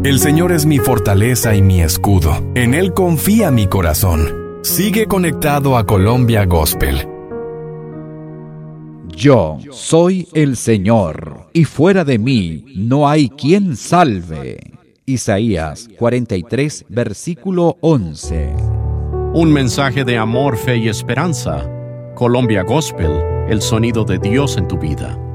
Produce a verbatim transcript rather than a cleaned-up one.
El Señor es mi fortaleza y mi escudo. En Él confía mi corazón. Sigue conectado a Colombia Gospel. Yo soy el Señor, y fuera de mí no hay quien salve. Isaías cuarenta y tres, versículo once. Un mensaje de amor, fe y esperanza. Colombia Gospel, el sonido de Dios en tu vida.